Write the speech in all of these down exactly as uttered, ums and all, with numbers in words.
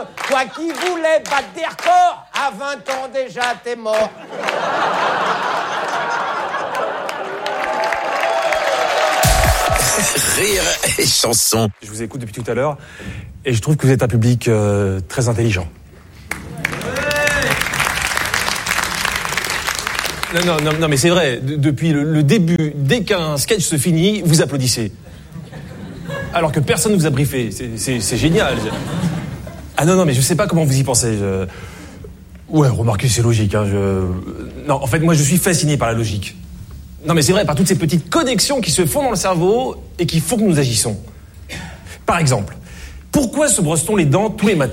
Toi qui voulais battre des records, à vingt ans déjà, t'es mort. Rire et chanson. Je vous écoute depuis tout à l'heure et je trouve que vous êtes un public euh, très intelligent. Non, non, non, non, mais c'est vrai. De, depuis le, le début, dès qu'un sketch se finit, vous applaudissez. Alors que personne ne vous a briefé. C'est, c'est, c'est génial. Ah non, non, mais je sais pas comment vous y pensez. Je... Ouais, remarquez, c'est logique. Hein, je... Non, en fait, moi, je suis fasciné par la logique. Non, mais c'est vrai, par toutes ces petites connexions qui se font dans le cerveau et qui font que nous agissons. Par exemple, pourquoi se brosse-t-on les dents tous les matins ?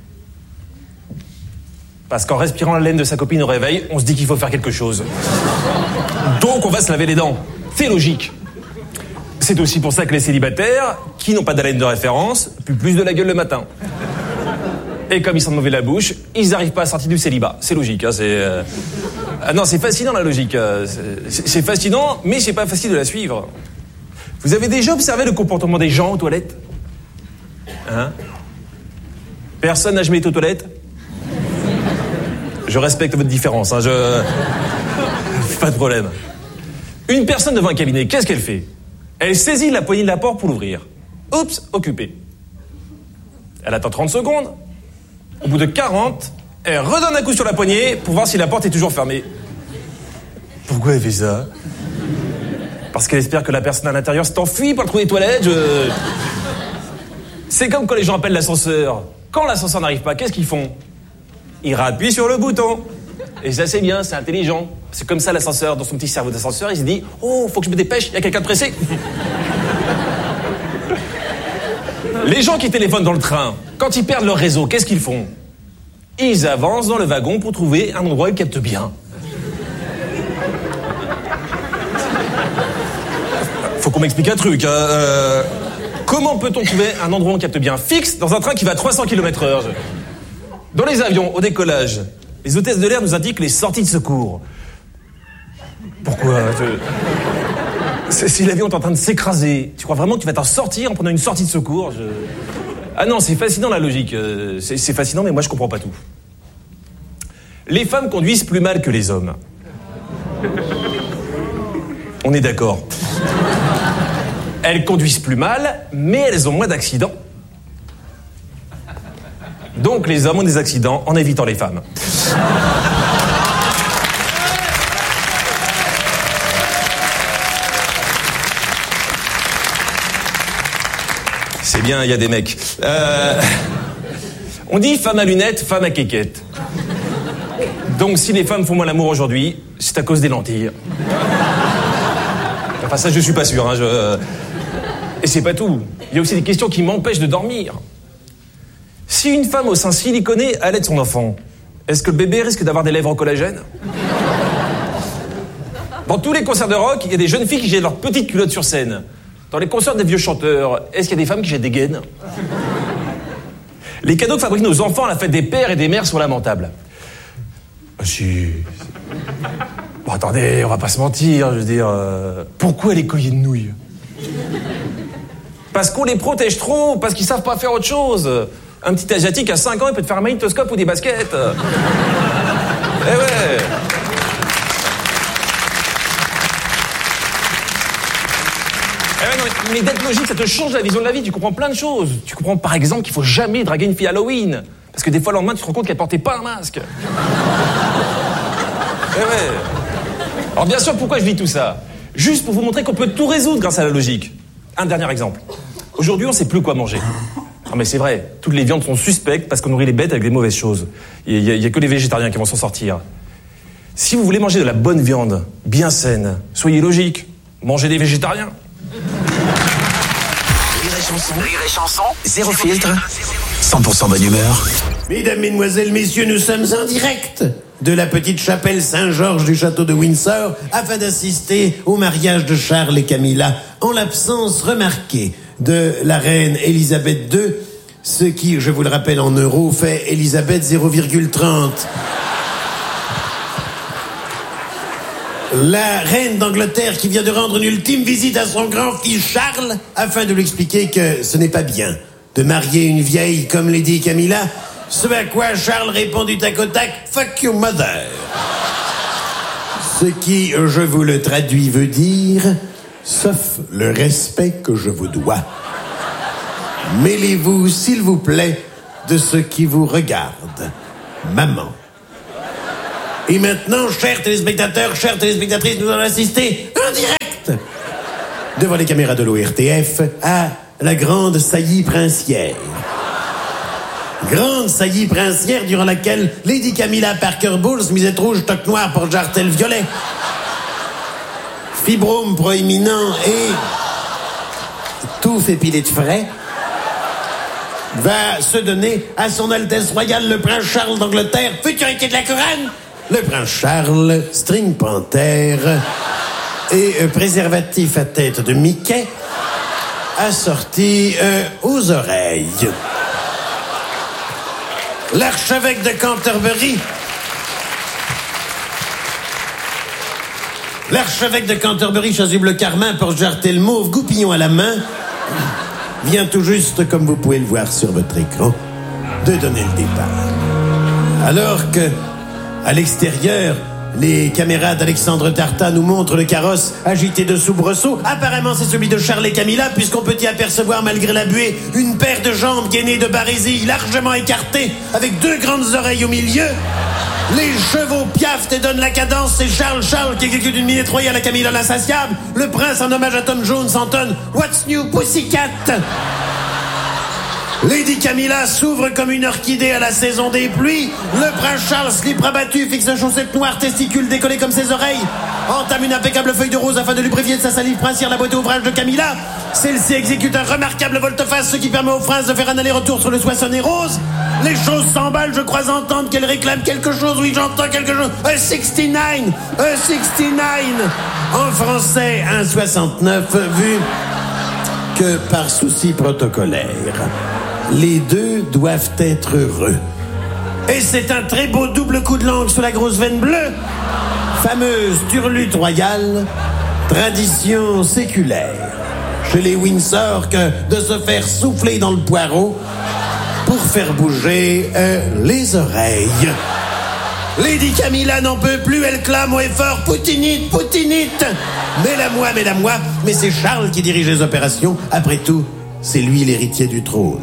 Parce qu'en respirant la laine de sa copine au réveil, on se dit qu'il faut faire quelque chose. Donc on va se laver les dents. C'est logique. C'est aussi pour ça que les célibataires, qui n'ont pas d'haleine de référence, puent plus de la gueule le matin. Et comme ils sentent mauvais la bouche, ils n'arrivent pas à sortir du célibat. C'est logique, hein, c'est... Euh... Ah non, c'est fascinant la logique. C'est, c'est fascinant, mais c'est pas facile de la suivre. Vous avez déjà observé le comportement des gens aux toilettes ? Hein ? Personne n'a jamais été aux toilettes ? Je respecte votre différence, hein, je... Pas de problème. Une personne devant un cabinet, qu'est-ce qu'elle fait ? Elle saisit la poignée de la porte pour l'ouvrir. Oups, occupé. Elle attend trente secondes. Au bout de quarante, elle redonne un coup sur la poignée pour voir si la porte est toujours fermée. Pourquoi elle fait ça ? Parce qu'elle espère que la personne à l'intérieur s'est enfuie pour le trou des toilettes. Je... C'est comme quand les gens appellent l'ascenseur. Quand l'ascenseur n'arrive pas, qu'est-ce qu'ils font ? Ils rappuient sur le bouton. Et ça, c'est bien, c'est intelligent. C'est comme ça, l'ascenseur, dans son petit cerveau d'ascenseur, il se dit « Oh, faut que je me dépêche, il y a quelqu'un de pressé !» Les gens qui téléphonent dans le train, quand ils perdent leur réseau, qu'est-ce qu'ils font ? Ils avancent dans le wagon pour trouver un endroit où ils captent bien. Faut qu'on m'explique un truc. Hein. Euh, comment peut-on trouver un endroit où on capte bien fixe dans un train qui va à trois cents kilomètres heure ? Dans les avions, au décollage, les hôtesses de l'air nous indiquent les sorties de secours. Pourquoi ? je... Si l'avion est en train de s'écraser, tu crois vraiment que tu vas t'en sortir en prenant une sortie de secours ? je... Ah non, c'est fascinant la logique. C'est, c'est fascinant, mais moi je comprends pas tout. Les femmes conduisent plus mal que les hommes. On est d'accord. Elles conduisent plus mal, mais elles ont moins d'accidents. Donc les hommes ont des accidents en évitant les femmes. C'est bien, il y a des mecs. Euh, on dit femme à lunettes, femme à quéquette. Donc si les femmes font moins l'amour aujourd'hui, c'est à cause des lentilles. Enfin ça je suis pas sûr. Hein, je... Et c'est pas tout. Il y a aussi des questions qui m'empêchent de dormir. Si une femme au sein siliconé allait son enfant, est-ce que le bébé risque d'avoir des lèvres en collagène ? Dans tous les concerts de rock, il y a des jeunes filles qui jettent leurs petites culottes sur scène. Dans les concerts des vieux chanteurs, est-ce qu'il y a des femmes qui jettent des gaines ? Les cadeaux que fabriquent nos enfants à la fête des pères et des mères sont lamentables. Ah si... Bon attendez, on va pas se mentir, je veux dire... Euh... Pourquoi les colliers de nouilles ? Parce qu'on les protège trop, parce qu'ils savent pas faire autre chose. Un petit asiatique à cinq ans, il peut te faire un magnétoscope ou des baskets. Eh ouais. Eh ouais, non, mais, mais d'être logique, ça te change la vision de la vie. Tu comprends plein de choses. Tu comprends par exemple qu'il faut jamais draguer une fille à Halloween. Parce que des fois, le lendemain, tu te rends compte qu'elle portait pas un masque. Eh ouais. Alors bien sûr, pourquoi je dis tout ça ? Juste pour vous montrer qu'on peut tout résoudre grâce à la logique. Un dernier exemple. Aujourd'hui, on sait plus quoi manger. Non mais c'est vrai, toutes les viandes sont suspectes parce qu'on nourrit les bêtes avec des mauvaises choses. Il n'y a, a que les végétariens qui vont s'en sortir. Si vous voulez manger de la bonne viande, bien saine, soyez logique, mangez des végétariens. Rire et chanson, rire et chanson, zéro filtre, cent pour cent bonne humeur. Mesdames, Mesdemoiselles, Messieurs, nous sommes en direct de la petite chapelle Saint-Georges du château de Windsor afin d'assister au mariage de Charles et Camilla en l'absence remarquée de la reine Elisabeth deux, ce qui, je vous le rappelle en euros, fait Elisabeth zéro virgule trente. La reine d'Angleterre qui vient de rendre une ultime visite à son grand-fils Charles afin de lui expliquer que ce n'est pas bien de marier une vieille comme Lady Camilla, ce à quoi Charles répond du tac au tac « Fuck your mother ». Ce qui, je vous le traduis, veut dire « Sauf le respect que je vous dois. Mêlez-vous, s'il vous plaît, de ce qui vous regarde. Maman. » Et maintenant, chers téléspectateurs, chères téléspectatrices, nous allons assister en direct devant les caméras de l'O R T F à la grande saillie princière. Grande saillie princière durant laquelle Lady Camilla Parker Bowles, misette rouge, toque noire, porte jartel violet, fibrome proéminent et touffe épilé de frais, va se donner à son Altesse Royale le Prince Charles d'Angleterre, futur héritier de la couronne. Le Prince Charles, string panthère et euh, préservatif à tête de Mickey, assorti euh, aux oreilles. L'archevêque de Canterbury, l'archevêque de Canterbury, chasuble carmin, porte jartel mauve, goupillon à la main, vient tout juste, comme vous pouvez le voir sur votre écran, de donner le départ. Alors que, à l'extérieur, les caméras d'Alexandre Tartat nous montrent le carrosse agité de soubresauts. Apparemment, c'est celui de Charles et Camilla, puisqu'on peut y apercevoir, malgré la buée, une paire de jambes gainées de barésilles largement écartées, avec deux grandes oreilles au milieu. Les chevaux piaffent et donnent la cadence. C'est Charles Charles qui exécute une minette royale à Camilla l'insatiable. Le prince, en hommage à Tom Jones, entonne « What's new, Pussycat ?» Lady Camilla s'ouvre comme une orchidée à la saison des pluies. Le prince Charles, slip rabattu, fixe chaussette noire, testicules décollés comme ses oreilles, entame une impeccable feuille de rose afin de lubrifier de sa salive princière la boîte à ouvrage de Camilla. Celle-ci exécute un remarquable volte-face, ce qui permet au prince de faire un aller-retour sur le soissonné rose. Les choses s'emballent, je crois entendre qu'elle réclame quelque chose. Oui, j'entends quelque chose. A soixante-neuf, a soixante-neuf. En français, un soixante-neuf, vu que par souci protocolaire, les deux doivent être heureux. Et c'est un très beau double coup de langue sur la grosse veine bleue. Fameuse turlute royale, tradition séculaire chez les Windsor que de se faire souffler dans le poireau pour faire bouger euh, les oreilles. Lady Camilla n'en peut plus, elle clame au effort « Poutinite, Poutinite !» Mêle-moi, mêle-moi, mais c'est Charles qui dirige les opérations. Après tout, c'est lui l'héritier du trône.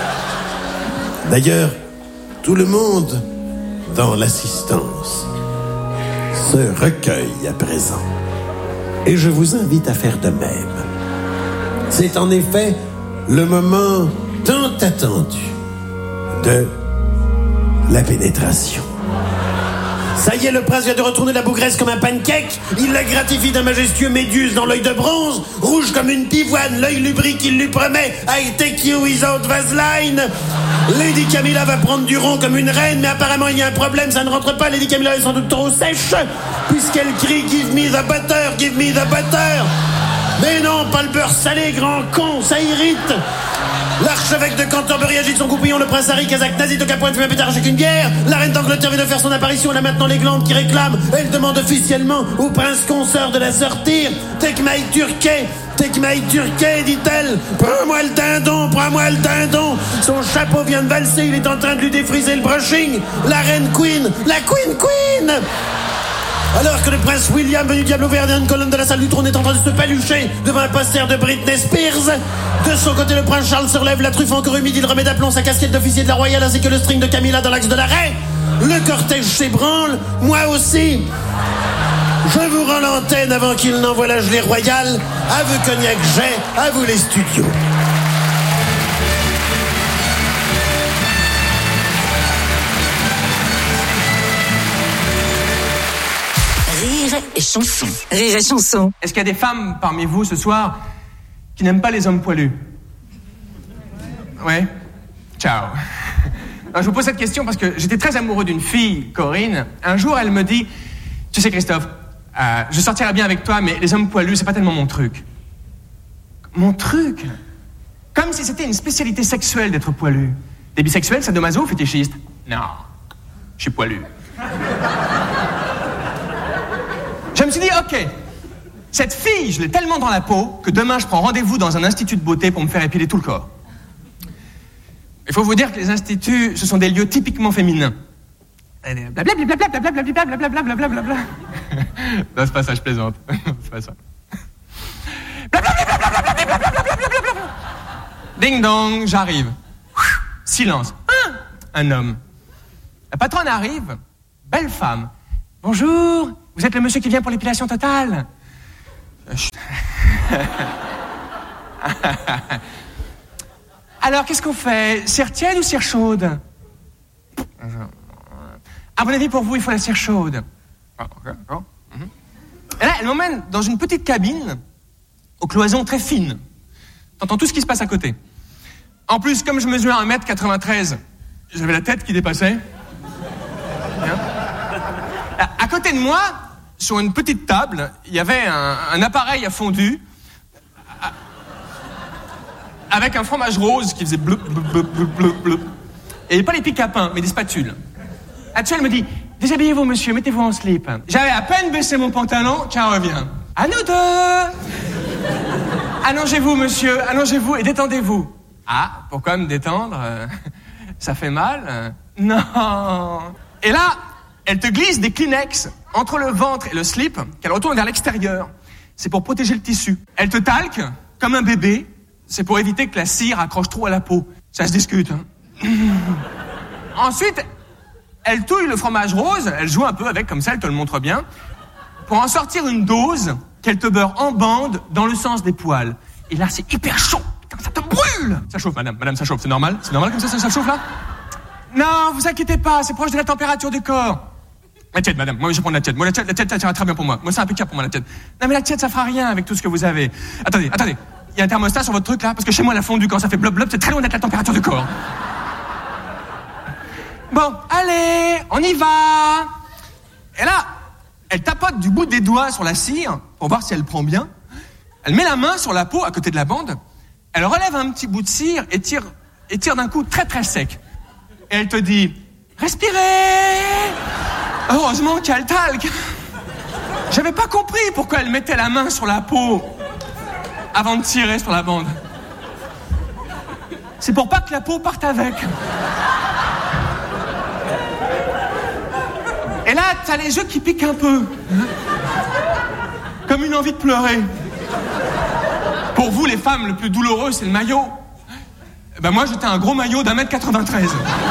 D'ailleurs, tout le monde, dans l'assistance, se recueille à présent. Et je vous invite à faire de même. C'est en effet le moment tant attendu de la pénétration. Ça y est, le prince vient de retourner la bougresse comme un pancake. Il la gratifie d'un majestueux méduse dans l'œil de bronze, rouge comme une pivoine, l'œil lubrique qu'il lui promet. I take you without Vaseline. Lady Camilla va prendre du rond comme une reine, mais apparemment il y a un problème, ça ne rentre pas. Lady Camilla est sans doute trop sèche, puisqu'elle crie Give me the butter, give me the butter. Mais non, pas le beurre salé, grand con, ça irrite. L'archevêque de Canterbury agite son goupillon, le prince Harry, Kazakh nazi, toque à pointe, fume un pétard avec une bière. La reine d'Angleterre vient de faire son apparition, elle a maintenant les glandes qui réclament. Elle demande officiellement au prince consort de la sortir. Take my turkey, take my turkey, dit-elle. Prends-moi le dindon, prends-moi le dindon. Son chapeau vient de valser, il est en train de lui défriser le brushing. La reine Queen, la Queen Queen. Alors que le prince William, venu diable ouvert dans une colonne de la salle du trône, est en train de se palucher devant un poster de Britney Spears. De son côté, le prince Charles se relève, la truffe encore humide, il remet d'aplomb sa casquette d'officier de la royale ainsi que le string de Camilla dans l'axe de l'arrêt. Le cortège s'ébranle, moi aussi. Je vous rends l'antenne avant qu'il n'envoie la gelée royale. À vous Cognac Jet, à vous les studios. Rire et chanson. Rire et chanson. Est-ce qu'il y a des femmes parmi vous ce soir qui n'aiment pas les hommes poilus? Ouais. Ciao. Alors, je vous pose cette question parce que j'étais très amoureux d'une fille, Corinne. Un jour, elle me dit, tu sais Christophe, euh, je sortirais bien avec toi, mais les hommes poilus, c'est pas tellement mon truc. Mon truc? Comme si c'était une spécialité sexuelle d'être poilu. T'es bisexuel, sadomaso ou fétichiste? Non, je suis poilu. Je me suis dit, ok, cette fille, je l'ai tellement dans la peau que demain je prends rendez-vous dans un institut de beauté pour me faire épiler tout le corps. Il faut vous dire que les instituts, ce sont des lieux typiquement féminins. Blablabla. Non, c'est pas ça, je plaisante. C'est pas ça. Ding dong, j'arrive. Silence. Un homme. La patronne arrive. Belle femme. Bonjour, vous êtes le monsieur qui vient pour l'épilation totale? Alors, qu'est-ce qu'on fait? Cire tiède ou cire chaude? À mon avis, pour vous, il faut la cire chaude. Et là, elle m'emmène dans une petite cabine aux cloisons très fines. T'entends tout ce qui se passe à côté. En plus, comme je mesure un mètre quatre-vingt-treize, j'avais la tête qui dépassait. À côté de moi, sur une petite table, il y avait un, un appareil à fondu avec un fromage rose qui faisait bleu, bleu, bleu, bleu, bleu. Et pas les pics à pain, mais des spatules. Là-dessus, elle me dit, déshabillez-vous, monsieur, mettez-vous en slip. J'avais à peine baissé mon pantalon qu'elle revient. À nous deux! Allongez-vous, monsieur, allongez-vous et détendez-vous. Ah, pourquoi me détendre? Ça fait mal? Non. Et là, elle te glisse des Kleenex entre le ventre et le slip qu'elle retourne vers l'extérieur. C'est pour protéger le tissu. Elle te talque comme un bébé. C'est pour éviter que la cire accroche trop à la peau. Ça se discute. Hein. Ensuite, elle touille le fromage rose. Elle joue un peu avec, comme ça, elle te le montre bien. Pour en sortir une dose qu'elle te beurre en bande dans le sens des poils. Et là, c'est hyper chaud. Putain, ça te brûle. Ça chauffe, madame. Madame, ça chauffe. C'est normal? C'est normal comme ça, ça, ça chauffe, là? Non, vous inquiétez pas. C'est proche de la température du corps. La tiède, madame. Moi, je vais prendre la tiède. Moi, la tiède, la tiède, ça ira très bien pour moi. Moi, c'est impeccable pour moi, la tiède. Non, mais la tiède, ça fera rien avec tout ce que vous avez. Attendez, attendez. Il y a un thermostat sur votre truc, là? Parce que chez moi, la fondue, quand ça fait blob blob, c'est très loin d'être la température du corps. Bon, allez, on y va. Et là, elle tapote du bout des doigts sur la cire pour voir si elle prend bien. Elle met la main sur la peau à côté de la bande. Elle relève un petit bout de cire et tire, et tire d'un coup très très sec. Et elle te dit, respirez. Heureusement qu'il y a le talc. J'avais pas compris pourquoi elle mettait la main sur la peau avant de tirer sur la bande. C'est pour pas que la peau parte avec. Et là, t'as les yeux qui piquent un peu. Comme une envie de pleurer. Pour vous, les femmes, le plus douloureux, c'est le maillot. Ben moi, j'étais un gros maillot d'un mètre quatre-vingt-treize.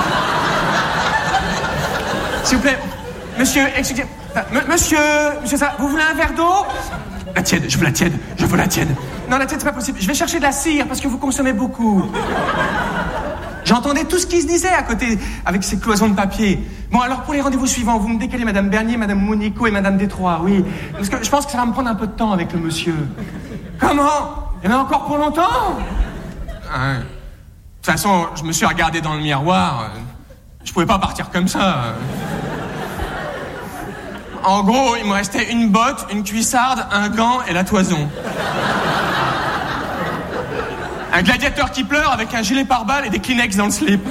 S'il vous plaît, monsieur, excusez... M- monsieur, monsieur ça, vous voulez un verre d'eau? La tiède, je veux la tiède, je veux la tiède. Non, la tiède, c'est pas possible. Je vais chercher de la cire parce que vous consommez beaucoup. J'entendais tout ce qui se disait à côté, avec ces cloisons de papier. Bon, alors pour les rendez-vous suivants, vous me décalez Madame Bernier, Madame Monico et Madame Détroit, oui. Parce que je pense que ça va me prendre un peu de temps avec le monsieur. Comment? Il y en a encore pour longtemps? Ah, de toute façon, je me suis regardé dans le miroir. Je pouvais pas partir comme ça. En gros, il me restait une botte, une cuissarde, un gant et la toison. Un gladiateur qui pleure avec un gilet pare-balles et des Kleenex dans le slip.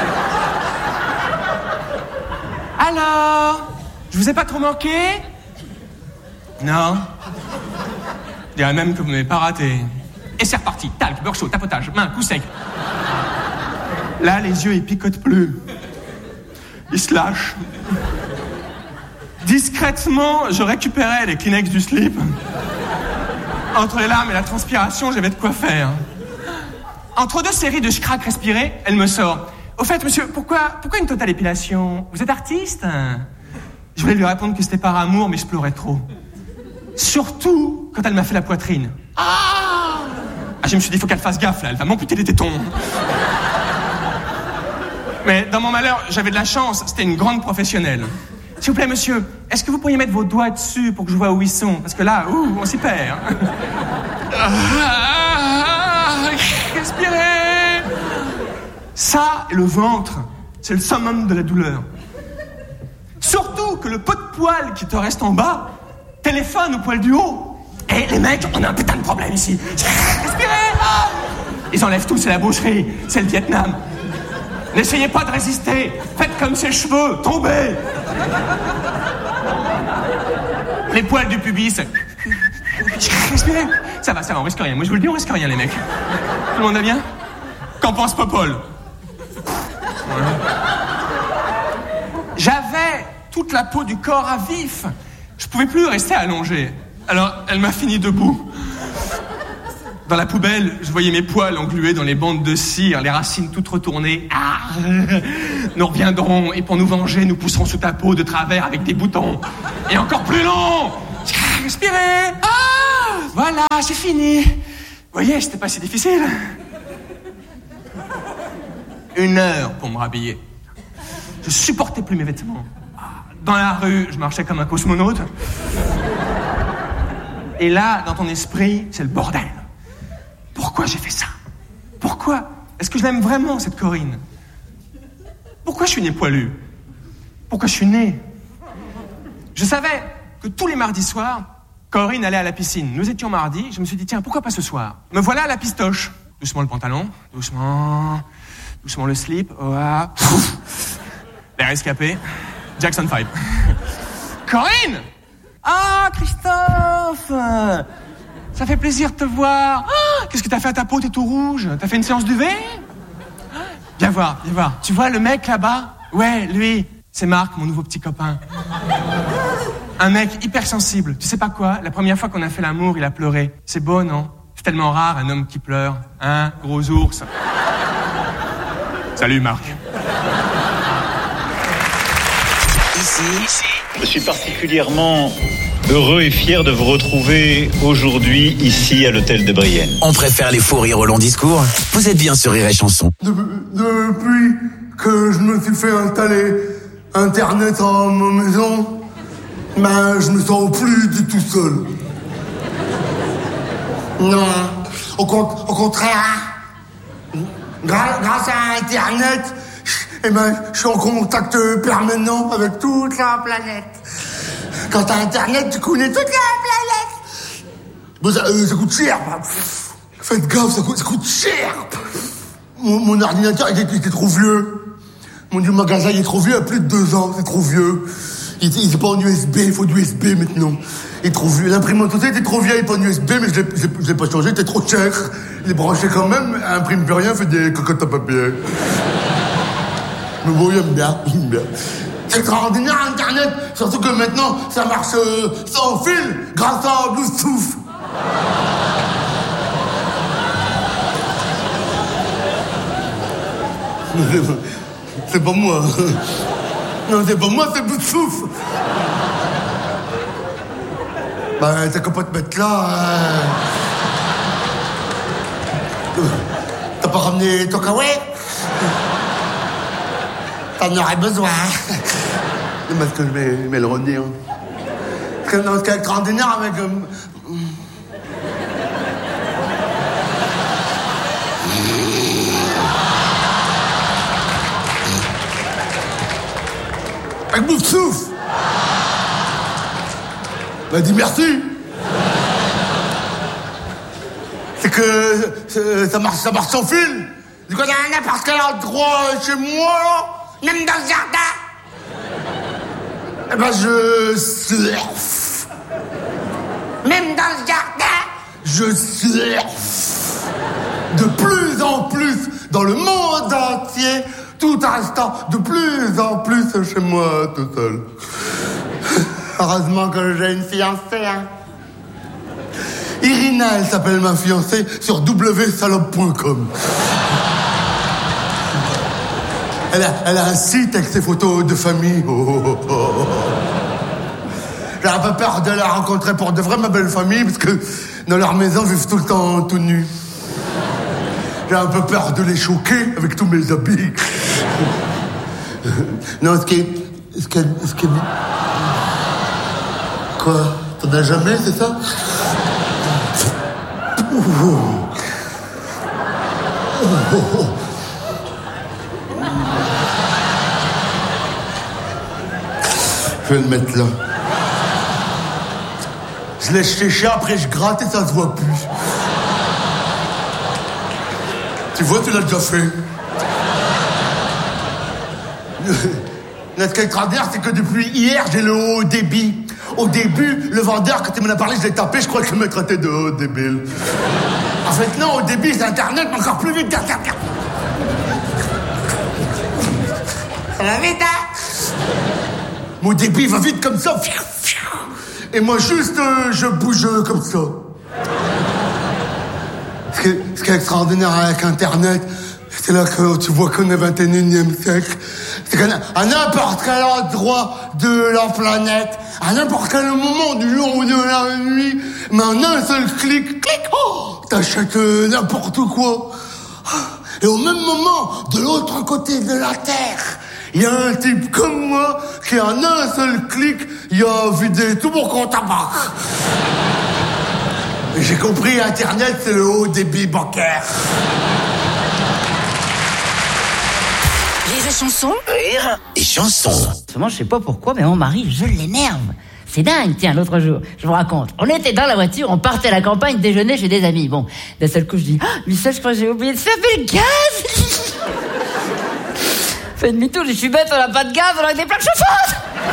Alors, je vous ai pas trop manqué? Non. Je dirais même que vous m'avez pas raté. Et c'est reparti. Talc, beurre chaud, tapotage, main, coup sec. Là, les yeux, ils picotent plus. Ils se lâchent. Discrètement, je récupérais les Kleenex du slip. Entre les larmes et la transpiration, j'avais de quoi faire. Entre deux séries de schcrac respirés, elle me sort. Au fait, monsieur, pourquoi, pourquoi une totale épilation? Vous êtes artiste? Je voulais lui répondre que c'était par amour, mais je pleurais trop. Surtout quand elle m'a fait la poitrine. Ah, ah je me suis dit, il faut qu'elle fasse gaffe, là, elle va m'amputer les tétons. Mais dans mon malheur, j'avais de la chance, c'était une grande professionnelle. S'il vous plaît, monsieur, est-ce que vous pourriez mettre vos doigts dessus pour que je vois où ils sont? Parce que là, ouh, on s'y perd. Respirez. Ça, et le ventre, c'est le summum de la douleur. Surtout que le peu de poils qui te reste en bas téléphone au poil du haut. Et les mecs, on a un putain de problème ici. Respirez. Ah. Ils enlèvent tout, c'est la boucherie, c'est le Vietnam. N'essayez pas de résister. Faites comme ses cheveux, tombez. Les poils du pubis. Respirez. Ça va, ça va, on risque rien. Moi, je vous le dis, on risque rien, les mecs. Tout le monde va bien? Qu'en pense Popol? J'avais toute la peau du corps à vif. Je pouvais plus rester allongé. Alors, elle m'a fini debout. Dans la poubelle, je voyais mes poils englués dans les bandes de cire, les racines toutes retournées. Ah, nous reviendrons et pour nous venger, nous pousserons sous ta peau de travers avec des boutons. Et encore plus long. Respirez. Ah, voilà, c'est fini. Vous voyez, c'était pas si difficile. Une heure pour me rhabiller. Je supportais plus mes vêtements. Dans la rue, je marchais comme un cosmonaute. Et là, dans ton esprit, c'est le bordel. Pourquoi j'ai fait ça? Pourquoi? Est-ce que je l'aime vraiment, cette Corinne? Pourquoi je suis né poilu? Pourquoi je suis né? Je savais que tous les mardis soirs, Corinne allait à la piscine. Nous étions mardi, je me suis dit, tiens, pourquoi pas ce soir? Me voilà à la pistoche. Doucement le pantalon, doucement, doucement le slip, oh ah, l'air rescapé, Jackson five. Corinne! Ah, Christophe! Ça fait plaisir de te voir. Ah, qu'est-ce que t'as fait à ta peau? T'es tout rouge. T'as fait une séance d'U V? Viens voir, viens voir. Tu vois le mec là-bas? Ouais, lui. C'est Marc, mon nouveau petit copain. Un mec hyper sensible. Tu sais pas quoi? La première fois qu'on a fait l'amour, il a pleuré. C'est beau, non? C'est tellement rare, un homme qui pleure. Hein, gros ours. Salut, Marc. Ici, je suis particulièrement heureux et fier de vous retrouver aujourd'hui ici à l'hôtel de Brienne. on préfère les faux rires au long discours. Vous êtes bien sur Rire et Chanson. De- depuis que je me suis fait installer Internet en ma maison, ben, je me sens plus du tout seul. Non, au, con- au contraire, gra- grâce à Internet, eh ben, je suis en contact permanent avec toute la planète. Quand t'as Internet, tu connais toute la planète. Bon, ça, euh, ça coûte cher. Faites gaffe, ça coûte, ça coûte cher. Mon, mon ordinateur, il était, il était trop vieux. Mon Dieu, magasin, il est trop vieux, il a plus de deux ans, c'est trop vieux. Il, il est pas en U S B, il faut du U S B maintenant. Il est trop vieux. L'imprimante aussi était trop vieille, pas en U S B, mais je l'ai, je l'ai, je l'ai pas changé, il était trop cher. Il est branché quand même, elle imprime plus rien, fait des cocottes à papier. Mais bon, j'aime bien, j'aime bien. C'est extraordinaire, Internet. Surtout que maintenant, ça marche euh, sans fil, grâce à Bluetooth. C'est pas moi. Non, c'est pas moi, c'est Bluetooth. Bah, t'as qu'à pas te mettre là. Hein. T'as pas ramené ton kawaii? T'en aurais besoin. Parce que je vais, je vais le redire. Parce que dans ce cas extraordinaire avec... Euh, avec Bluetooth. Bah dis merci. C'est que c'est- ça marche, ça marche sans fil. Du coup, il y a n'importe quel endroit chez moi, là, même dans le jardin. Eh ben, je surfe. Même dans le jardin, je surfe. De plus en plus, dans le monde entier, tout instant, de plus en plus chez moi, tout seul. Heureusement que j'ai une fiancée, hein. Irina, elle s'appelle ma fiancée, sur w salope point com. Elle a, elle a un site avec ses photos de famille. Oh, oh, oh. J'ai un peu peur de la rencontrer pour de vrai, ma belle famille, parce que dans leur maison, je vis tout le temps tout nu. J'ai un peu peur de les choquer avec tous mes habits. Non, ce qui est... Ce qui est... Ce qui est... Quoi? T'en as jamais, c'est ça? Oh. Oh, oh. Je vais le mettre là. Je laisse sécher, après je gratte et ça se voit plus. Tu vois, tu l'as déjà fait. Ce qui est extraordinaire, c'est que depuis hier, j'ai le haut débit. Au début, le vendeur, quand il m'en a parlé, je l'ai tapé, je crois qu'il me traitait de haut débile. En fait, non, au début, c'est Internet, mais encore plus vite. la vite, hein. Mon débit va vite comme ça. Et moi, juste, euh, je bouge comme ça. Ce qui est, ce qui est extraordinaire avec Internet, c'est là que tu vois qu'on est vingt et unième siècle. C'est qu'à à n'importe quel endroit de la planète, à n'importe quel moment du jour ou de la nuit, mais en un seul clic, clic, oh, t'achètes euh, n'importe quoi. Et au même moment, de l'autre côté de la Terre, il y a un type comme moi qui, en un seul clic, il a vidé tout mon compte à banque. Et j'ai compris, Internet, c'est le haut débit bancaire. Rire et chanson. Rire et chanson. Moi, je sais pas pourquoi, mais mon mari, je l'énerve. C'est dingue, tiens, l'autre jour, je vous raconte. On était dans la voiture, on partait à la campagne déjeuner chez des amis. Bon, d'un seul coup, je dis, ah, Michel, je crois que j'ai oublié de fermer le gaz. Fait demi-tour, je suis bête, on n'a pas de gaz, on a que des plaques chauffantes.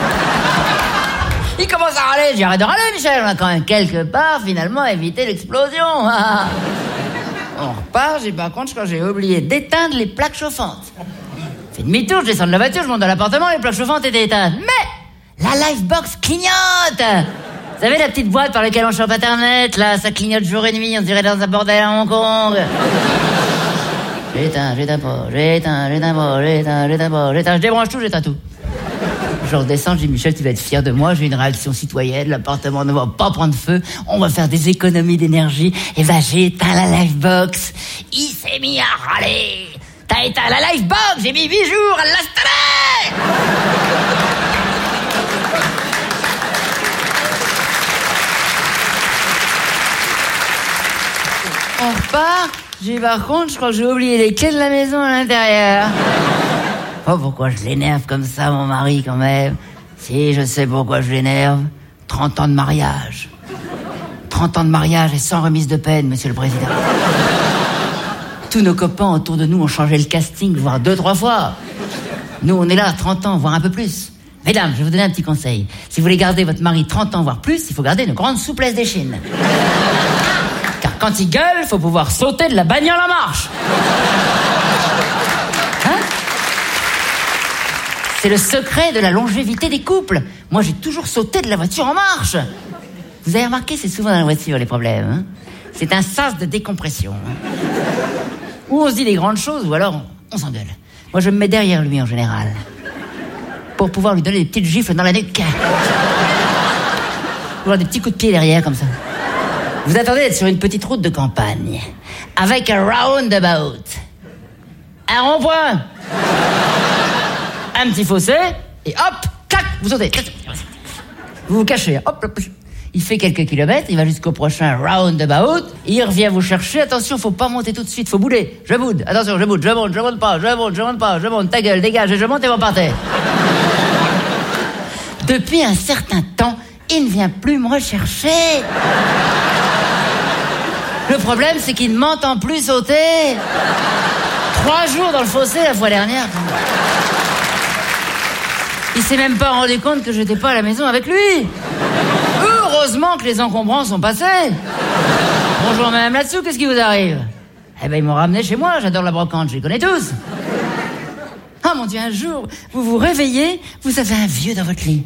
Il commence à râler, je dis, arrête de râler, Michel, on a quand même quelque part, finalement, évité l'explosion. On repart, j'ai par contre, je crois que j'ai oublié d'éteindre les plaques chauffantes. Fait demi-tour, je descends de la voiture, je monte dans l'appartement, les plaques chauffantes étaient éteintes. Mais la Livebox clignote. Vous savez la petite boîte par laquelle on chope Internet, là, ça clignote jour et nuit, on dirait dans un bordel à Hong Kong. J'éteins, j'éteins pas, j'éteins, j'éteins pas, j'éteins, j'éteins pas, j'éteins, je débranche tout, j'éteins tout. Je redescends, je dis, Michel, tu vas être fier de moi, j'ai une réaction citoyenne, l'appartement ne va pas prendre feu, on va faire des économies d'énergie, et ben j'ai éteint la Livebox. Il s'est mis à râler. T'as éteint la Livebox, j'ai mis huit jours à l'installer. On repart. J'ai par contre, je crois que j'ai oublié les clés de la maison à l'intérieur. Oh, pourquoi je l'énerve comme ça, mon mari, quand même. Si, je sais pourquoi je l'énerve. trente ans de mariage. trente ans de mariage et sans remise de peine, monsieur le président. Tous nos copains autour de nous ont changé le casting, voire deux, trois fois. Nous, on est là, trente ans, voire un peu plus. Mesdames, je vais vous donner un petit conseil. Si vous voulez garder votre mari trente ans, voire plus, il faut garder une grande souplesse d'échine. Car quand il gueule, il faut pouvoir sauter de la bagnole en marche. Hein? C'est le secret de la longévité des couples. Moi, j'ai toujours sauté de la voiture en marche. Vous avez remarqué, c'est souvent dans la voiture, les problèmes. Hein? C'est un sas de décompression. Hein? Ou on se dit des grandes choses, ou alors on s'engueule. Moi, je me mets derrière lui, en général. Pour pouvoir lui donner des petites gifles dans la nuque. Ou des petits coups de pied derrière, comme ça. Vous attendez d'être sur une petite route de campagne, avec un roundabout, un rond-point, un petit fossé, et hop, clac, vous sautez. Vous vous cachez, hop, hop. Il fait quelques kilomètres, il va jusqu'au prochain roundabout, il revient vous chercher, attention, faut pas monter tout de suite, faut bouder. Je boude, attention, je boude, je monte, je monte pas, je monte, je monte pas, je monte, ta gueule, dégage, et je monte et vous partez. Depuis un certain temps, il ne vient plus me rechercher. Le problème, c'est qu'il ne m'entend plus sauter. Trois jours dans le fossé la fois dernière. Il s'est même pas rendu compte que j'étais pas à la maison avec lui. Heureusement que les encombrants sont passés. Bonjour madame là-dessous, qu'est-ce qui vous arrive? Eh ben ils m'ont ramené chez moi, j'adore la brocante, je les connais tous. Ah mon Dieu, un jour, vous vous réveillez, vous avez un vieux dans votre lit.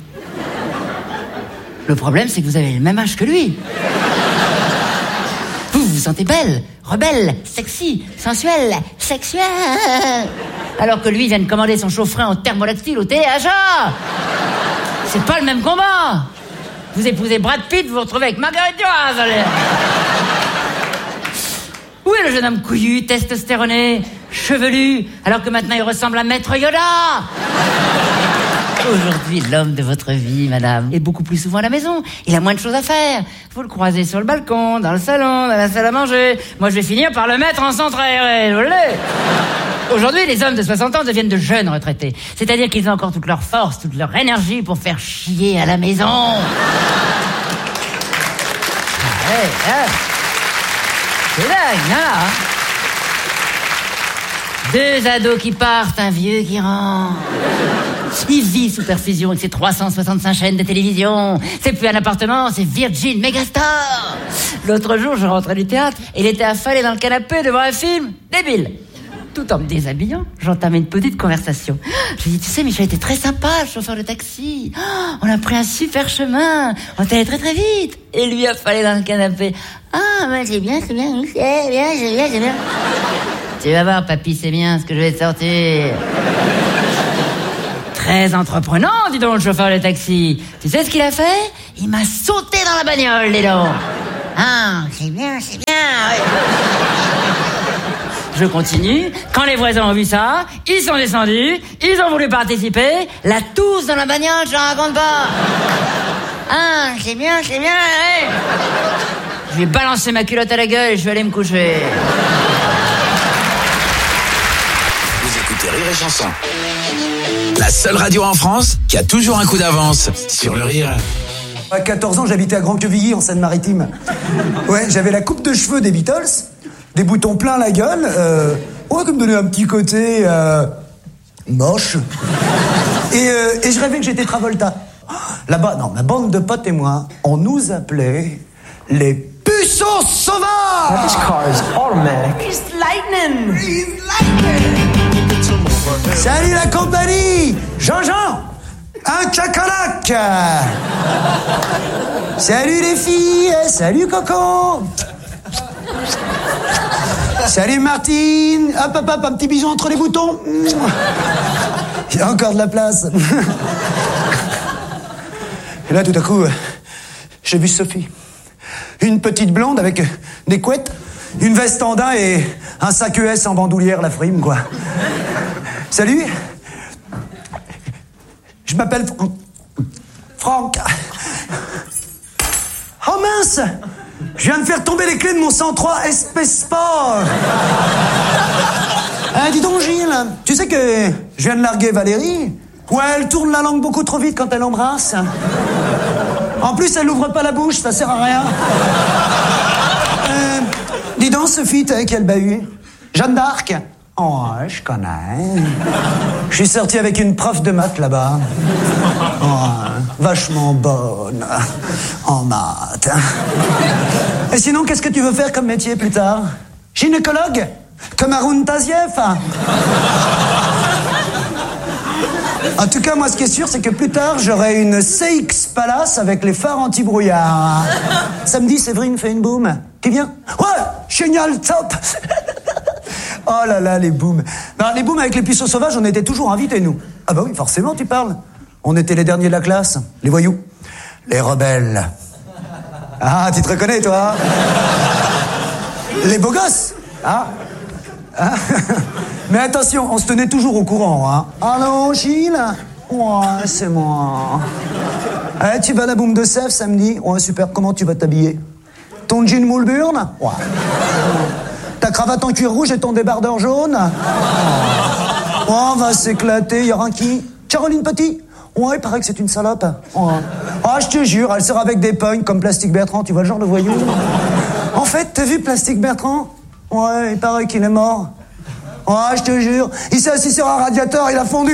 Le problème, c'est que vous avez le même âge que lui. Vous vous sentez belle, rebelle, sexy, sensuelle, sexuelle. Alors que lui vient de commander son chaud-frein en thermolactyle au téléachat. C'est pas le même combat. Vous épousez Brad Pitt, vous vous retrouvez avec Marguerite Duras. Où est le jeune homme couillu, testostéroné, chevelu, alors que maintenant il ressemble à Maître Yoda? Aujourd'hui, l'homme de votre vie, madame, est beaucoup plus souvent à la maison. Il a moins de choses à faire. Vous le croisez sur le balcon, dans le salon, dans la salle à manger. Moi, je vais finir par le mettre en centre aéré. Je l'ai. Aujourd'hui, les hommes de soixante ans deviennent de jeunes retraités. C'est-à-dire qu'ils ont encore toute leur force, toute leur énergie pour faire chier à la maison. Ah, ouais, ah. C'est dingue, hein? Deux ados qui partent, un vieux qui rentre. Il vit sous perfusion avec ses trois cent soixante-cinq chaînes de télévision. C'est plus un appartement, c'est Virgin Megastar. L'autre jour, je rentrais du théâtre et il était affalé dans le canapé devant un film débile. tout en me déshabillant, j'entame une petite conversation. Je lui dis, tu sais, Michel était très sympa, le chauffeur de taxi. Oh, on a pris un super chemin. On est allé très très vite. Et lui a fallu dans le canapé. Ah, bah, c'est bien, c'est bien, c'est bien, c'est bien, c'est bien. Tu vas voir, papy, c'est bien ce que je vais te sortir. Très entreprenant, dis donc, le chauffeur de taxi. Tu sais ce qu'il a fait? Il m'a sauté dans la bagnole, dis donc. Ah, c'est bien, c'est bien, ouais. Je continue. Quand les voisins ont vu ça, ils sont descendus, ils ont voulu participer. La tousse dans la bagnole, je la raconte pas. Ah, c'est bien, c'est bien, ouais. Je vais balancer ma culotte à la gueule et je vais aller me coucher. Vous écoutez Rire et Chanson. La seule radio en France qui a toujours un coup d'avance sur le rire. À quatorze ans, j'habitais à Grand-Quevilly, en Seine-Maritime. Ouais, j'avais la coupe de cheveux des Beatles, des boutons plein la gueule, euh, ouais, qui me donnait un petit côté euh, moche. Et, euh, et je rêvais que j'étais Travolta. Là-bas, non, ma bande de potes et moi, on nous appelait les puceaux sauvages. This car is automatic. It's lightning. It's lightning. Salut la compagnie, Jean-Jean. Un chacalac. Salut les filles, salut Coco. Salut Martine. Hop, hop, hop, un petit bisou entre les boutons. Il y a encore de la place. Et là, tout à coup, j'ai vu Sophie. Une petite blonde avec des couettes, une veste en daim et un sac E S en bandoulière, la frime, quoi. Salut. Je m'appelle Franck. Franck. Oh mince! Je viens de faire tomber les clés de mon cent trois S P Sport. Hein, dis donc, Gilles, tu sais que je viens de larguer Valérie? Ouais, elle tourne la langue beaucoup trop vite quand elle embrasse. En plus, elle n'ouvre pas la bouche, ça sert à rien. Euh, dis donc, Sophie, t'as quel bahut? Jeanne d'Arc? Oh, je connais. Je suis sorti avec une prof de maths là-bas. Oh, vachement bonne en maths. Et sinon, qu'est-ce que tu veux faire comme métier plus tard? Gynécologue? Comme Haroun Tazieff? En tout cas, moi, ce qui est sûr, c'est que plus tard, j'aurai une C X Palace avec les phares anti-brouillard. Samedi, Séverine fait une boum. Qui vient? Ouais, génial, top. Oh là là, les booms. Non, les booms avec les puceaux sauvages, on était toujours invités, nous. Ah bah oui, forcément, tu parles. On était les derniers de la classe, les voyous, les rebelles. Ah, tu te reconnais, toi? Les beaux gosses. Ah, ah. Mais attention, on se tenait toujours au courant, hein. Allô, Gilles? Ouais, c'est moi. Eh, tu vas à la boum de Sèvres samedi? Ouais, super, comment tu vas t'habiller? Ton jean moule burne? Ouais. Ta cravate en cuir rouge et ton débardeur jaune? Oh, on va s'éclater, y aura qui? Caroline Petit? Ouais, il paraît que c'est une salope. Ouais. Ah, je te jure, elle sort avec des pognes comme Plastique Bertrand, tu vois le genre de voyou? En fait, t'as vu Plastique Bertrand? Ouais, il paraît qu'il est mort. Ouais, je te jure, il s'est assis sur un radiateur, il a fondu.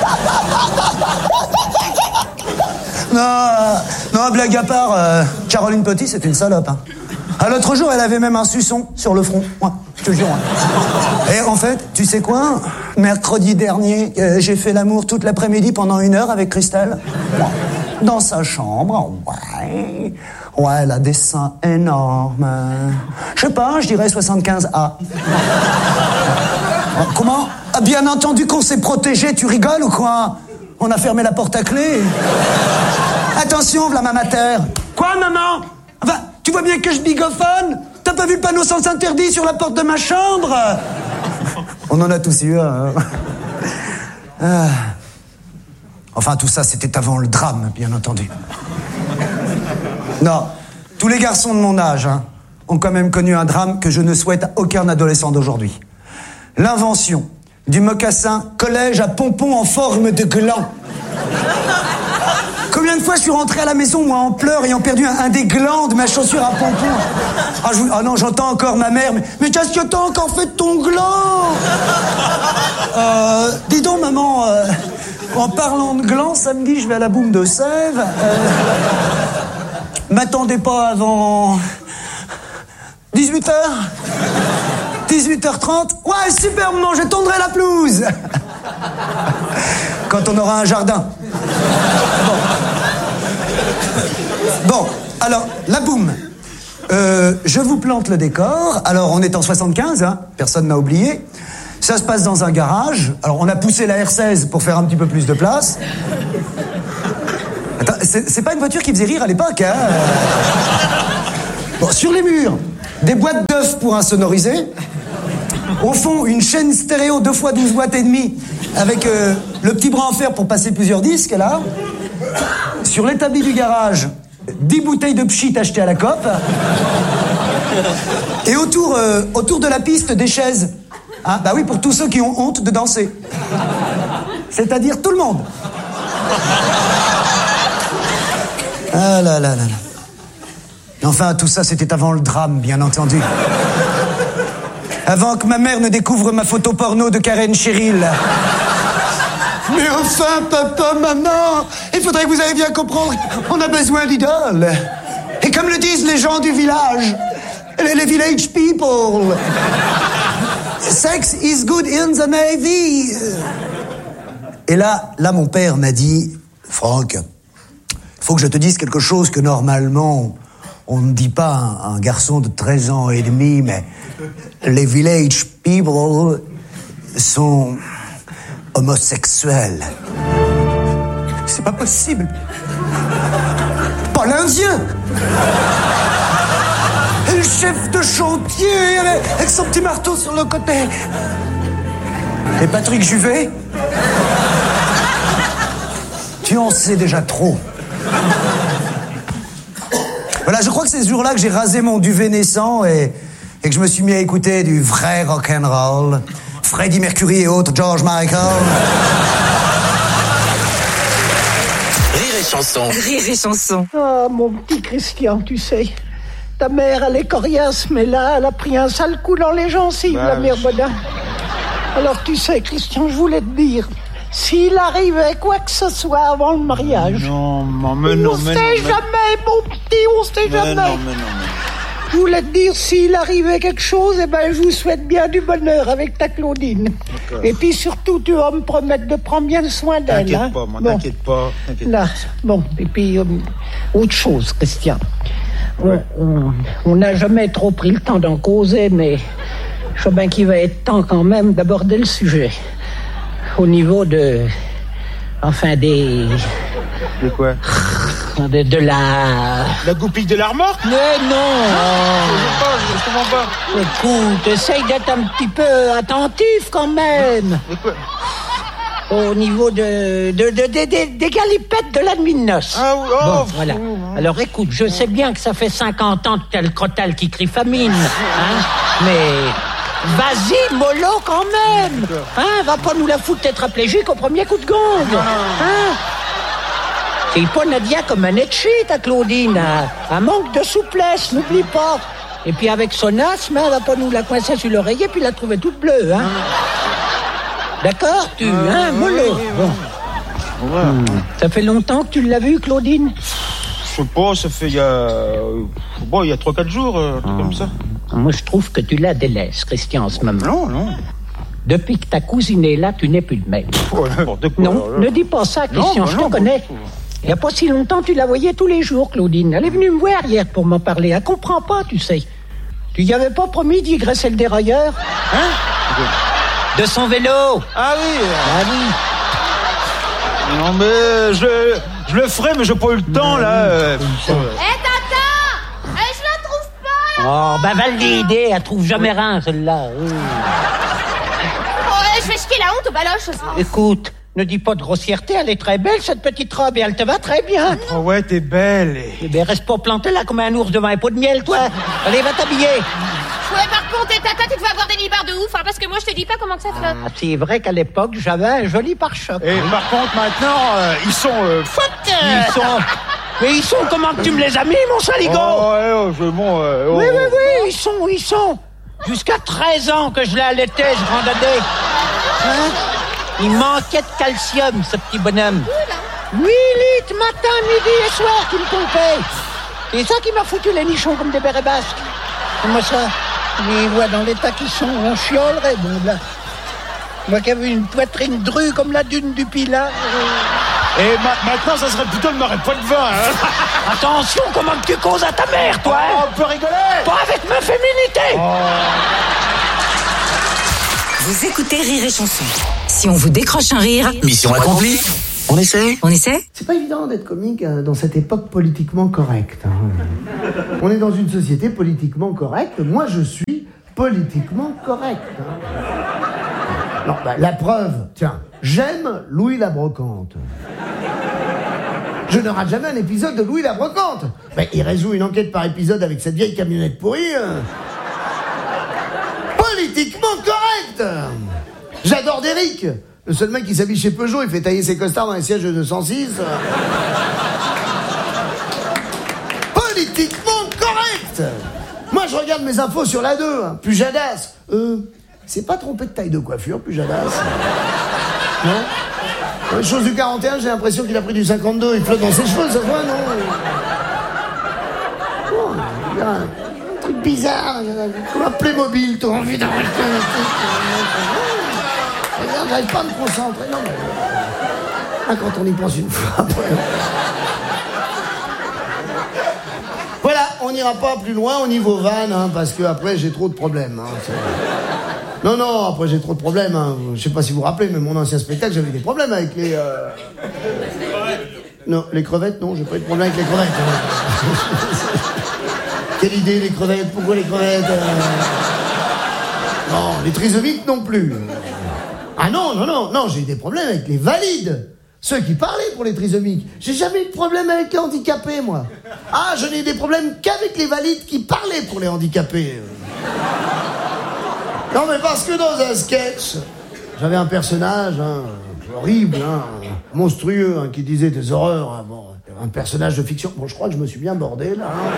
Non, non, blague à part, euh, Caroline Petit, c'est une salope, hein. Ah, l'autre jour, elle avait même un suçon sur le front. Ouais, je te jure. Ouais. Et en fait, tu sais quoi? Mercredi dernier, euh, j'ai fait l'amour toute l'après-midi pendant une heure avec Christelle. Ouais. Dans sa chambre. Ouais. Ouais, elle a des seins énormes. Je sais pas, je dirais soixante-quinze A. Comment? Ah, bien entendu qu'on s'est protégé, tu rigoles ou quoi? On a fermé la porte à clé. Attention, v'là ma mater. Quoi, maman? Enfin, tu vois bien que je bigophone? T'as pas vu le panneau sens interdit sur la porte de ma chambre? On en a tous eu un. Hein. Ah. Enfin, tout ça, c'était avant le drame, bien entendu. Non, tous les garçons de mon âge hein, ont quand même connu un drame que je ne souhaite à aucun adolescent d'aujourd'hui. L'invention du mocassin collège à pompons en forme de gland. Combien de fois je suis rentré à la maison, moi, en pleurs, ayant perdu un, un des glands de ma chaussure à pompons. Ah, je, ah non, j'entends encore ma mère. Mais, mais qu'est-ce que t'as encore fait de ton gland? euh, Dis donc, maman, euh, en parlant de gland, samedi, je vais à la boum de Sèvres. Euh, M'attendez pas avant dix-huit heures. dix-huit heures trente. Ouais, super, maman, je tondrai la pelouse. Quand on aura un jardin. Bon. Bon, alors, la boum. Euh, je vous plante le décor. Alors, on est en soixante-quinze, hein, personne n'a oublié. Ça se passe dans un garage. Alors, on a poussé la R seize pour faire un petit peu plus de place. Attends, c'est, c'est pas une voiture qui faisait rire à l'époque, hein. Bon, sur les murs, des boîtes d'œufs pour insonoriser. Au fond, une chaîne stéréo deux fois douze watts et demi avec euh, le petit bras en fer pour passer plusieurs disques, là. Sur l'établi du garage, dix bouteilles de pchit achetées à la coop. Et autour, euh, autour de la piste, des chaises. Hein, bah oui, pour tous ceux qui ont honte de danser. C'est-à-dire tout le monde. Ah là là là là. Enfin, tout ça, c'était avant le drame, bien entendu. Avant que ma mère ne découvre ma photo porno de Karen Cheryl. Mais enfin, papa, maman, il faudrait que vous arriviez à comprendre, on a besoin d'idoles. Et comme le disent les gens du village, les, les village people, sex is good in the Navy. Et là, là, mon père m'a dit, Franck, faut que je te dise quelque chose que normalement, on ne dit pas à un, un garçon de treize ans et demi, mais les village people sont homosexuels. C'est pas possible. Pas l'Indien. Et le chef de chantier avec son petit marteau sur le côté. Et Patrick Juvet, tu en sais déjà trop. Voilà, je crois que c'est ce jour-là que j'ai rasé mon duvet naissant et, et que je me suis mis à écouter du vrai rock'n'roll. Freddie Mercury et autres, George Michael. Rire et chanson. Rire et chanson. Ah, mon petit Christian, tu sais. Ta mère, elle est coriace, mais là, elle a pris un sale coup dans les gencives, bah, la mère Bodin. Alors, tu sais, Christian, je voulais te dire, s'il arrivait quoi que ce soit avant le mariage... Non, mais non, on mais sait non, jamais, mais... mon petit, on sait mais jamais. Non, mais non, mais... Je voulais te dire, s'il arrivait quelque chose, eh ben, je vous souhaite bien du bonheur avec ta Claudine. D'accord. Et puis surtout, tu vas me promettre de prendre bien soin d'elle. T'inquiète hein. pas, moi, bon. t'inquiète pas. T'inquiète Là, pas. bon, et puis, euh, autre chose, Christian. Ouais. On n'a jamais trop pris le temps d'en causer, mais je crois bien qu'il va être temps quand même d'aborder le sujet. Au niveau de... Enfin, des... De quoi? De, de la... La goupille de la remorque? Mais non! Je sais pas, je comprends pas. Écoute, essaye d'être un petit peu attentif quand même. De quoi? Au niveau de, de, de, de, de des galipettes de la nuit de noces. Ah oui, oh, bon, voilà. Alors écoute, je sais bien que ça fait cinquante ans que t'as le crotal qui crie famine, hein, mais vas-y, mollo quand même, hein, va pas nous la foutre tétraplégique au premier coup de gong, hein. C'est pas Nadia comme un etchi, ta Claudine, hein. Un manque de souplesse, n'oublie pas. Et puis avec son asthme, elle va pas nous la coincer sur l'oreiller puis la trouver toute bleue, hein. D'accord, tu, euh, hein, mollo. Oui, oui, oui. Bon. Ouais. Mmh. Ça fait longtemps que tu l'as vu, Claudine? Je sais pas, ça fait il y a... Bon, il y a trois quatre jours, euh, mmh. comme ça. Moi, je trouve que tu la délaisses, Christian, en ce moment. Non, non. Depuis que ta cousine est là, tu n'es plus le même. Oh, n'importe quoi. Non, ne dis pas ça, Christian, non, je non, te connais. Bon. Il n'y a pas si longtemps, tu la voyais tous les jours, Claudine. Elle est venue me voir hier pour m'en parler. Elle comprend pas, tu sais. Tu y avais pas promis d'y graisser le dérailleur? Hein? Okay. De son vélo. Ah oui. Ah oui. Non mais je, je le ferai, mais j'ai pas eu le temps là. Hé hey, tata, hey, je la trouve pas. Oh bah validé, elle trouve jamais rien celle-là. Oh, je vais jeter la honte aux baloches. Écoute, ne dis pas de grossièreté, elle est très belle cette petite robe et elle te va très bien. Oh ouais, t'es belle. Eh ben reste pas planté là comme un ours devant un pot de miel, toi. Allez, va t'habiller. Ouais, par contre, tata, tu devais avoir des libards de ouf, hein, parce que moi, je te dis pas comment que ça se fait. Ah, c'est vrai qu'à l'époque, j'avais un joli pare-choc. Et par contre, maintenant, euh, ils sont... Euh, fuck Ils sont... Mais ils sont comment que tu me les as mis, mon saligo? Oh, ouais, oh, je... Bon, euh, oh. Oui, oui, oui, ils sont, ils sont. Jusqu'à treize ans que je l'ai allaité, ce grand dadé. Hein? Il manquait de calcium, ce petit bonhomme. huit litres, matin, midi et soir, tu me pompais. C'est ça qui m'a foutu les nichons comme des bérets basques. Comment ça? Les voix dans l'état qui sont, on chiolerait, bon, là. Moi qui avais une poitrine drue comme la dune du Pilat. Euh... Et ma- maintenant, ça serait plutôt le marais pas de vin, hein. Attention, comment tu causes à ta mère, toi, oh, hein. On peut rigoler. Pas avec ma féminité. Oh. Vous écoutez Rire et Chanson. Si on vous décroche un rire... Mission accomplie. On essaie On essaie? C'est pas évident d'être comique euh, dans cette époque politiquement correcte. Hein. On est dans une société politiquement correcte. Moi, je suis politiquement correct. Hein. Non, bah, la preuve, tiens, j'aime Louis la Brocante. Je ne rate jamais un épisode de Louis la Brocante. Bah, il résout une enquête par épisode avec cette vieille camionnette pourrie. Euh. Politiquement correct. J'adore Derrick. Le seul mec qui s'habille chez Peugeot, il fait tailler ses costards dans les sièges de deux cent six. Politiquement correct. Moi, je regarde mes infos sur la deux. Hein. Pujadas. Euh, c'est pas trompé de taille de coiffure, Pujadas. Non. Euh, chose du quarante et un, j'ai l'impression qu'il a pris du cinquante-deux. Il flotte dans ses cheveux, ça se voit, non? Oh, il y a un truc bizarre. Comme un Playmobil, t'as envie d'en racheter un truc. J'arrive pas à me concentrer, non mais... Ah, quand on y pense une fois, après... Voilà, on n'ira pas plus loin au niveau van, hein, parce que après j'ai trop de problèmes. Hein, non, non, après j'ai trop de problèmes. Hein. Je sais pas si vous vous rappelez, mais mon ancien spectacle, j'avais des problèmes avec les... Euh... Non, les crevettes, non, j'ai pas eu de problème avec les crevettes. Hein. Quelle idée, les crevettes? Pourquoi les crevettes euh... Non, les trisomiques non plus. Ah non, non, non, non, j'ai eu des problèmes avec les valides. Ceux qui parlaient pour les trisomiques. J'ai jamais eu de problème avec les handicapés, moi. Ah, je n'ai eu des problèmes qu'avec les valides qui parlaient pour les handicapés. Non, mais parce que dans un sketch, j'avais un personnage hein, horrible, hein, monstrueux, hein, qui disait des horreurs. Hein, bon, un personnage de fiction. Bon, je crois que je me suis bien bordé, là. Hein.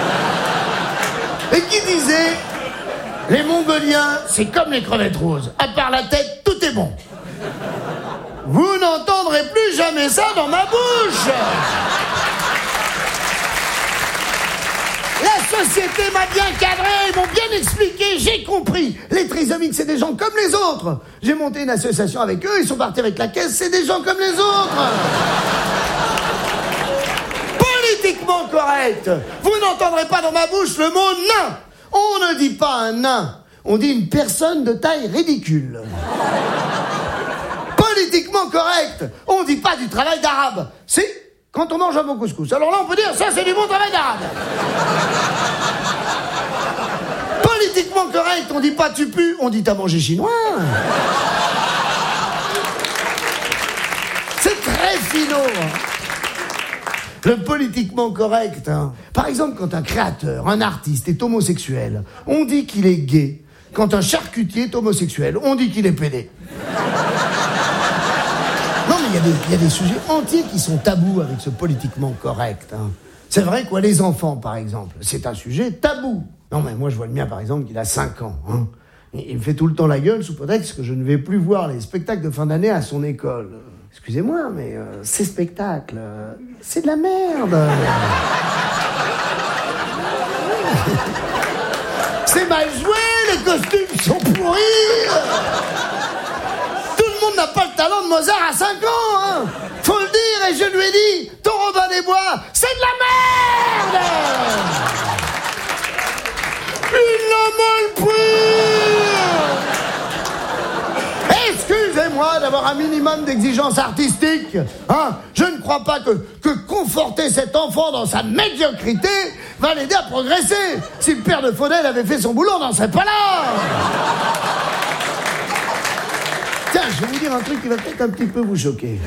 Et qui disait... Les Mongoliens, c'est comme les crevettes roses. À part la tête, tout est bon. Vous n'entendrez plus jamais ça dans ma bouche. La société m'a bien cadré, ils m'ont bien expliqué, j'ai compris. Les trisomiques, c'est des gens comme les autres. J'ai monté une association avec eux, ils sont partis avec la caisse, c'est des gens comme les autres. Politiquement correct. Vous n'entendrez pas dans ma bouche le mot nain. On ne dit pas un nain, on dit une personne de taille ridicule. Politiquement correct, on ne dit pas du travail d'arabe. C'est quand on mange un bon couscous. Alors là, on peut dire, ça c'est du bon travail d'arabe. Politiquement correct, on dit pas tu pues, on dit t'as mangé chinois. C'est très finot. Le politiquement correct, hein. Par exemple, quand un créateur, un artiste est homosexuel, on dit qu'il est gay. Quand un charcutier est homosexuel, on dit qu'il est pédé. Non, mais il y a des, il y a des sujets entiers qui sont tabous avec ce politiquement correct, hein. C'est vrai, quoi, les enfants, par exemple, c'est un sujet tabou. Non, mais moi, je vois le mien, par exemple, qu'il a cinq ans, hein. Il me fait tout le temps la gueule sous prétexte que je ne vais plus voir les spectacles de fin d'année à son école. Excusez-moi, mais euh, ces spectacles, euh, c'est de la merde. C'est mal joué, les costumes sont pourris. Tout le monde n'a pas le talent de Mozart à cinq ans, hein. Faut le dire, et je lui ai dit, ton Robin des Bois, c'est de la merde. Il l'a mal pris. Excusez-moi d'avoir un minimum d'exigence artistique, hein. Je ne crois pas que, que conforter cet enfant dans sa médiocrité va l'aider à progresser. Si le père de Faudel avait fait son boulot, on n'en serait pas là. Tiens, je vais vous dire un truc qui va peut-être un petit peu vous choquer.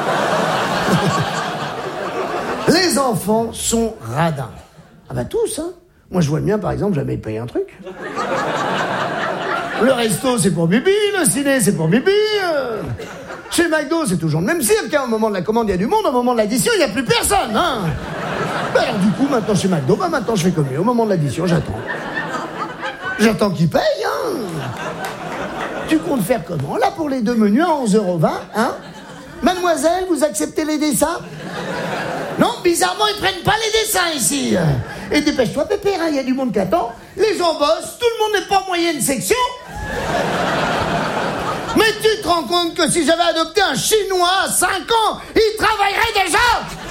Les enfants sont radins. Ah bah tous, hein. Moi je vois le mien par exemple, jamais payer un truc. Le resto, c'est pour Bibi, le ciné, c'est pour Bibi. Euh... Chez McDo, c'est toujours le même cirque, hein. Au moment de la commande, il y a du monde, au moment de l'addition, il n'y a plus personne, hein. Ben alors du coup, maintenant chez McDo, ben maintenant je fais comme lui. Au moment de l'addition, j'attends. J'attends qu'il paye, hein. Tu comptes faire comment, là, pour les deux menus à onze euros vingt, hein. Mademoiselle, vous acceptez les dessins? Non, bizarrement, ils prennent pas les dessins ici. Et dépêche-toi, Pépère, il hein, y a du monde qui attend. Les gens bossent, tout le monde n'est pas en moyenne section. Mais tu te rends compte que si j'avais adopté un Chinois à cinq ans, il travaillerait déjà.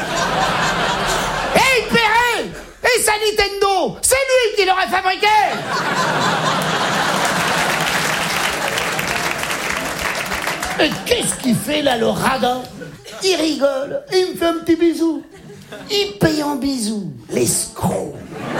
Et il paierait. Et sa Nintendo, c'est lui qui l'aurait fabriqué. Et qu'est-ce qu'il fait là, le radin? Il rigole, il me fait un petit bisou. Il paye en bisous, l'escroc.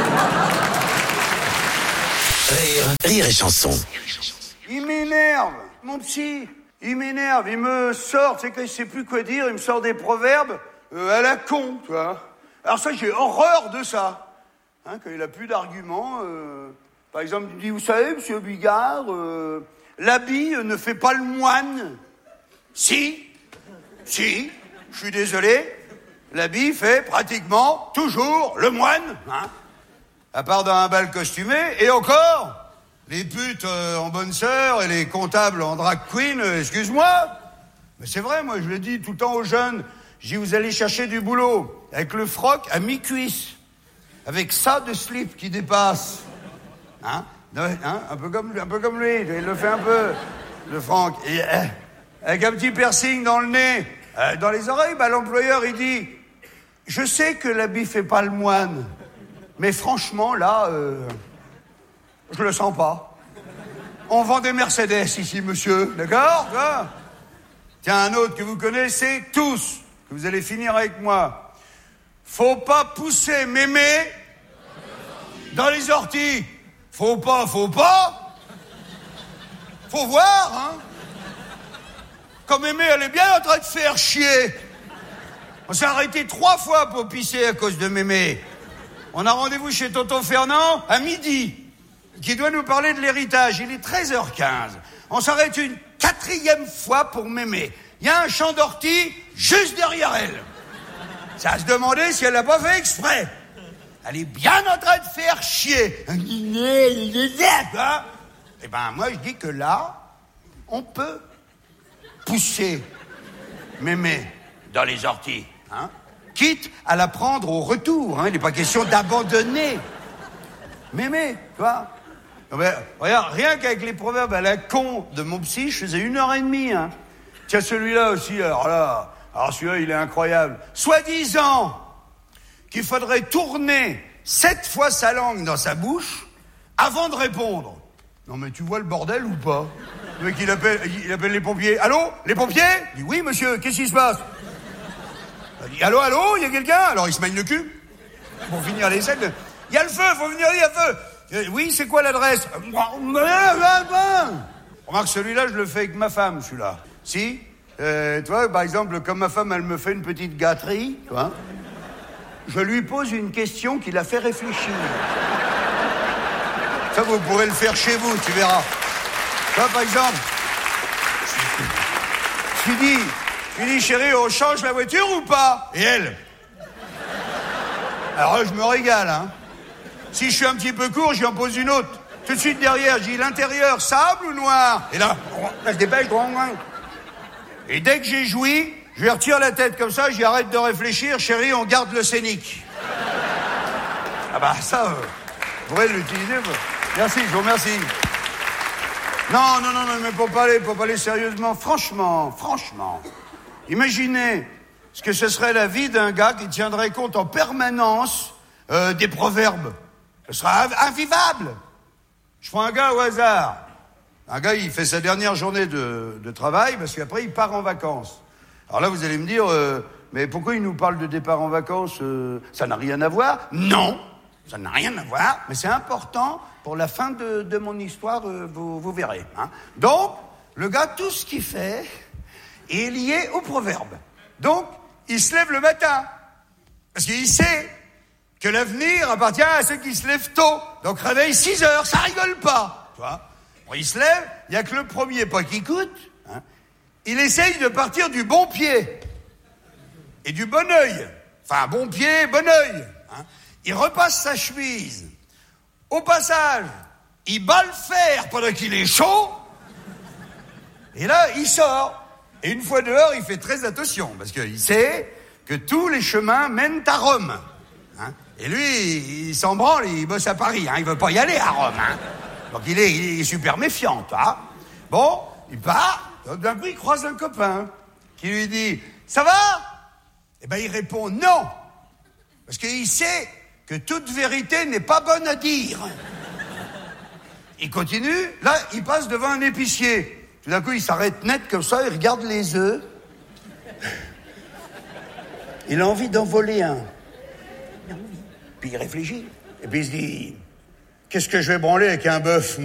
Rire, rire et chanson. Il m'énerve, mon psy. Il m'énerve, il me sort, tu sais, quand il sait plus quoi dire, il me sort des proverbes euh, à la con, tu vois. Alors ça, j'ai horreur de ça. Hein, quand il a plus d'arguments. Euh, par exemple, il dit, vous savez, monsieur Bigard, euh, l'habit ne fait pas le moine. Si, si, je suis désolé, l'habit fait pratiquement toujours le moine. Hein, à part dans un bal costumé, et encore... Les putes euh, en bonne sœur et les comptables en drag queen, euh, excuse-moi. Mais c'est vrai, moi je le dis tout le temps aux jeunes. Je dis, vous allez chercher du boulot avec le froc à mi-cuisse, avec ça de slip qui dépasse. Hein, hein un, peu comme, un peu comme lui, il le fait un peu, le Franck. Et, euh, avec un petit piercing dans le nez, euh, dans les oreilles, bah, l'employeur il dit, je sais que l'habit fait pas le moine, mais franchement là... Euh, Je le sens pas. On vend des Mercedes ici, monsieur, d'accord? Tiens, un autre que vous connaissez tous, que vous allez finir avec moi. Faut pas pousser mémé dans les orties. Faut pas, faut pas. Faut voir, hein. Quand mémé, elle est bien en train de faire chier. On s'est arrêté trois fois pour pisser à cause de mémé. On a rendez-vous chez Tonton Fernand à midi, qui doit nous parler de l'héritage. Il est treize heures quinze. On s'arrête une quatrième fois pour mémé. Il y a un champ d'ortie juste derrière elle. Ça à se demander si elle l'a pas fait exprès. Elle est bien en train de faire chier. Hein? Eh ben, moi, je dis que là, on peut pousser mémé dans les orties. Hein? Quitte à la prendre au retour. Hein? Il n'est pas question d'abandonner mémé, tu vois. Ben, regarde, rien qu'avec les proverbes à la con de mon psy, je faisais une heure et demie. Hein. Tiens, celui-là aussi, alors là, alors celui-là, il est incroyable. Soi-disant qu'il faudrait tourner sept fois sa langue dans sa bouche avant de répondre. Non, mais tu vois le bordel ou pas? Le mec, il appelle, il appelle les pompiers. Allô? Les pompiers? Il dit, oui, monsieur, qu'est-ce qui se passe? Il dit, allô, allô, il y a quelqu'un? Alors, il se mène le cul. Pour finir les scènes. Il y a le feu, faut venir, il y a le feu. Oui, c'est quoi l'adresse? Remarque, celui-là, je le fais avec ma femme, celui-là. Si, euh, tu vois, par exemple, comme ma femme, elle me fait une petite gâterie, tu vois, je lui pose une question qui la fait réfléchir. Ça, vous pourrez le faire chez vous, tu verras. Tu vois, par exemple, je lui dis, je lui dis, chérie, on change la voiture ou pas? Et elle? Alors là, je me régale, hein. Si je suis un petit peu court, j'y en pose une autre. Tout de suite derrière, je dis l'intérieur, sable ou noir? Et là, là je dépêche. Et dès que j'ai joui, je lui retire la tête comme ça, j'y arrête de réfléchir. Chérie, on garde le scénic. Ah bah ça, euh, vous pourrez l'utiliser. Merci, je vous remercie. Non, non, non, non, mais pour parler, pour parler sérieusement, franchement, franchement, imaginez ce que ce serait la vie d'un gars qui tiendrait compte en permanence euh, des proverbes. Ce sera invivable. Je prends un gars au hasard. Un gars, il fait sa dernière journée de, de travail parce qu'après, il part en vacances. Alors là, vous allez me dire, euh, mais pourquoi il nous parle de départ en vacances? euh, Ça n'a rien à voir? Non, ça n'a rien à voir, mais c'est important pour la fin de, de mon histoire, euh, vous, vous verrez. Hein. Donc, le gars, tout ce qu'il fait est lié au proverbe. Donc, il se lève le matin parce qu'il sait que l'avenir appartient à ceux qui se lèvent tôt. Donc réveille six heures, ça rigole pas. Tu vois, bon, il se lève, il n'y a que le premier pas qui coûte. Hein. Il essaye de partir du bon pied et du bon œil. Enfin, bon pied, bon œil. Hein. Il repasse sa chemise. Au passage, il bat le fer pendant qu'il est chaud. Et là, il sort. Et une fois dehors, il fait très attention parce qu'il sait que tous les chemins mènent à Rome. Hein. Et lui, il s'en branle, il bosse à Paris, hein. Il veut pas y aller à Rome, hein. Donc il est, il est super méfiant, toi. Bon, il part, d'un coup il croise un copain qui lui dit « Ça va ?» Eh ben il répond « Non !» Parce qu'il sait que toute vérité n'est pas bonne à dire. Il continue, là il passe devant un épicier. Tout d'un coup il s'arrête net comme ça, il regarde les œufs. Il a envie d'en voler un. Puis il réfléchit. Et puis il se dit, qu'est-ce que je vais branler avec un bœuf, moi ?